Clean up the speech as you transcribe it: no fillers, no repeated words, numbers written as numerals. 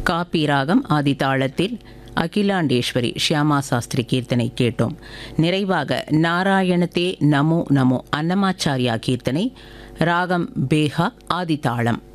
Copy ராகம் ஆதிதாளத்தில் அகிலாண்டேஸ்வரி ஷியாமா சாஸ்திரி கீர்த்தனை கேட்டோம். நிறைவாக நாராயணத்தே நமோ நமோ அன்னமாச்சாரியா கீர்த்தனை ராகம் பேஹா ஆதிதாளம்.